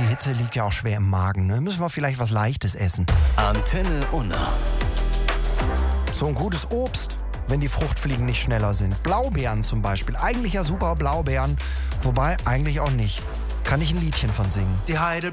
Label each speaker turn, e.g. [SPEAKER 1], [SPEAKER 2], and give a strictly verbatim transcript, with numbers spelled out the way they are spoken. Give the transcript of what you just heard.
[SPEAKER 1] die Hitze liegt ja auch schwer im Magen. Ne? Müssen wir vielleicht was Leichtes essen.
[SPEAKER 2] Antenne Unna.
[SPEAKER 1] So ein gutes Obst, wenn die Fruchtfliegen nicht schneller sind. Blaubeeren zum Beispiel. Eigentlich ja super Blaubeeren, wobei eigentlich auch nicht. Kann ich ein Liedchen von singen.
[SPEAKER 3] Die Heide